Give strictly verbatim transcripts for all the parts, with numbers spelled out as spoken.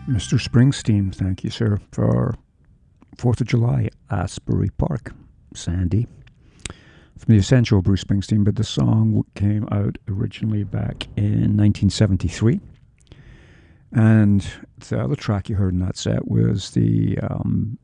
Mister Springsteen, thank you, sir, for fourth of July, Asbury Park, Sandy. From the Essential Bruce Springsteen, but the song came out originally back in nineteen seventy-three. And the other track you heard in that set was the um,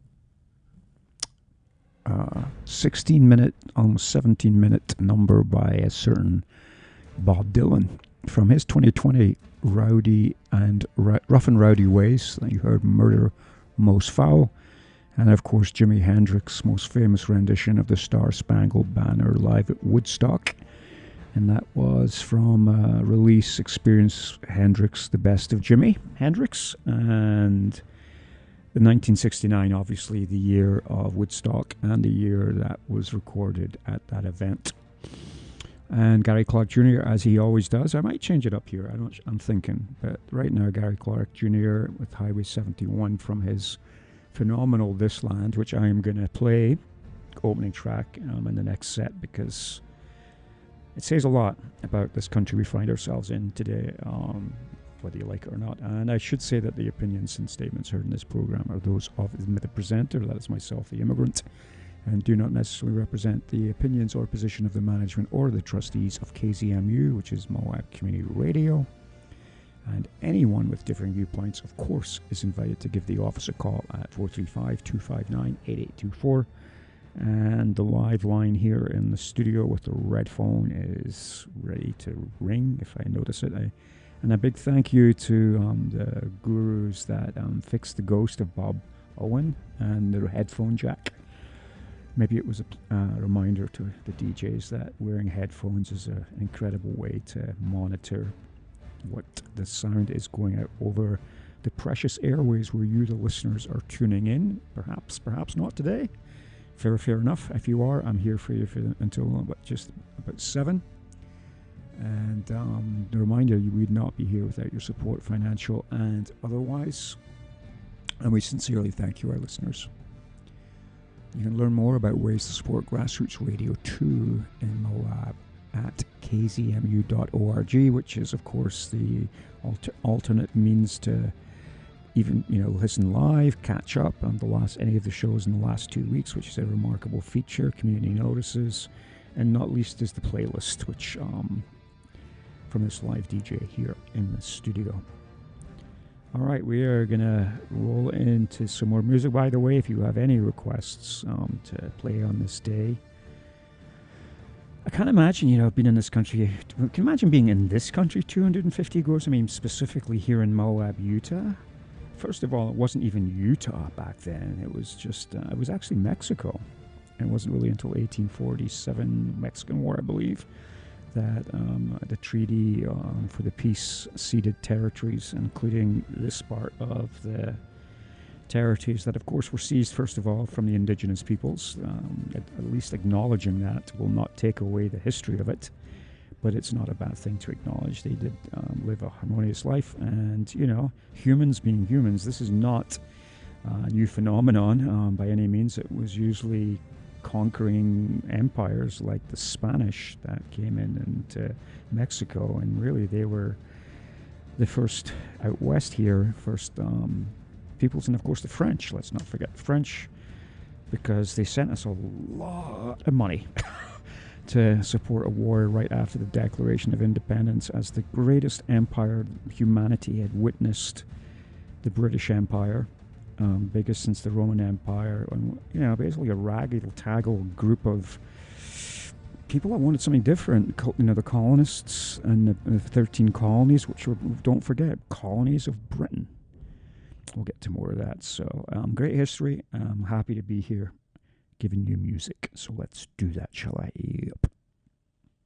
uh, sixteen minute, almost seventeen minute number by a certain Bob Dylan from his twenty twenty Rowdy and R- Rough and Rowdy Ways. You heard Murder Most Foul. And of course, Jimi Hendrix's most famous rendition of the Star Spangled Banner live at Woodstock. And that was from uh, release Experience Hendrix, The Best of Jimi Hendrix. And the nineteen sixty-nine, obviously, the year of Woodstock and the year that was recorded at that event. And Gary Clark Junior, as he always does, I might change it up here. I don't, I'm thinking. But right now, Gary Clark Junior with Highway seventy-one from his phenomenal This Land, which I am going to play, opening track um, in the next set, because it says a lot about this country we find ourselves in today, um, whether you like it or not. And I should say that the opinions and statements heard in this program are those of the presenter, that is myself, the immigrant, and do not necessarily represent the opinions or position of the management or the trustees of K Z M U, which is Moab Community Radio. And anyone with differing viewpoints, of course, is invited to give the office a call at four three five, two five nine, eight eight two four. And the live line here in the studio with the red phone is ready to ring if I notice it. I, and a big thank you to um, the gurus that um, fixed the ghost of Bob Owen and the headphone jack. Maybe it was a uh, reminder to the D Js that wearing headphones is a, an incredible way to monitor what the sound is going out over the precious airways where you, the listeners, are tuning in. Perhaps, perhaps not today. Fair, fair enough. If you are, I'm here for you for until about just about seven. And um, the reminder, you would not be here without your support, financial and otherwise. And we sincerely thank you, our listeners. You can learn more about ways to support Grassroots Radio two in Moab at k z m u dot org, which is, of course, the alter- alternate means to even, you know, listen live, catch up on the last any of the shows in the last two weeks, which is a remarkable feature, community notices, and not least is the playlist, which um, from this live D J here in the studio. All right, we are going to roll into some more music. By the way, if you have any requests um, to play on this day, I can't imagine, you know, being in this country. Can you imagine being in this country two hundred fifty years? I mean, specifically here in Moab, Utah. First of all, it wasn't even Utah back then. It was just, uh, it was actually Mexico. And it wasn't really until eighteen forty-seven, Mexican War, I believe, that um, the treaty um, for the peace ceded territories, including this part of the territories that, of course, were seized, first of all, from the indigenous peoples. Um, at, at least acknowledging that will not take away the history of it, but it's not a bad thing to acknowledge. They did um, live a harmonious life, and, you know, humans being humans, this is not a new phenomenon um, by any means. It was usually conquering empires like the Spanish that came in into Mexico, and really they were the first out west here, first um, peoples, and of course the French. Let's not forget the French, because they sent us a lot of money to support a war right after the Declaration of Independence as the greatest empire humanity had witnessed, the British Empire, um, biggest since the Roman Empire, and, you know, basically a raggle-taggle group of people that wanted something different. You know, the colonists and the, the thirteen colonies, which were, don't forget, colonies of Britain. We'll get to more of that. So, um, great history. I'm happy to be here giving you music. So let's do that, shall I? Yep.